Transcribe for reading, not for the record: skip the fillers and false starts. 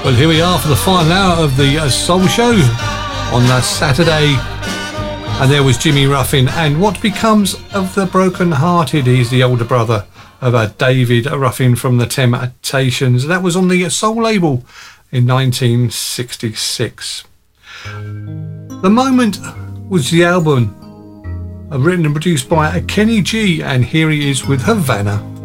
Well, here we are for the final hour of the Soul Show on that Saturday. And there was Jimmy Ruffin. And what becomes of the broken hearted? He's the older brother of David Ruffin from the Temptations. That was on the Soul label in 1966. The Moment was the album written and produced by Kenny G. And here he is with Havana.